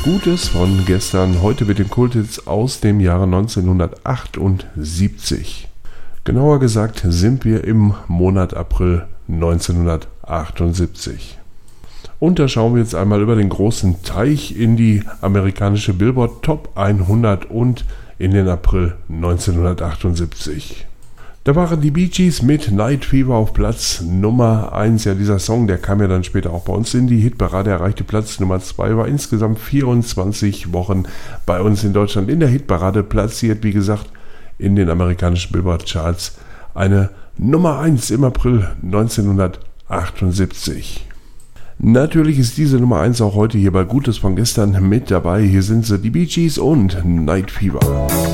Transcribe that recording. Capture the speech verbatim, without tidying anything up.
Gutes von gestern, heute mit den Kulthits aus dem Jahre neunzehnhundertachtundsiebzig. Genauer gesagt sind wir im Monat April neunzehnhundertachtundsiebzig. Und da schauen wir jetzt einmal über den großen Teich in die amerikanische Billboard Top hundert und in den April neunzehnhundertachtundsiebzig. Da waren die Bee Gees mit Night Fever auf Platz Nummer eins. Ja, dieser Song, der kam ja dann später auch bei uns in die Hitparade, erreichte Platz Nummer zwei, war insgesamt vierundzwanzig Wochen bei uns in Deutschland in der Hitparade platziert. Wie gesagt, in den amerikanischen Billboard Charts eine Nummer eins im April neunzehnhundertachtundsiebzig. Natürlich ist diese Nummer eins auch heute hier bei Gutes von gestern mit dabei. Hier sind sie, die Bee Gees und Night Fever.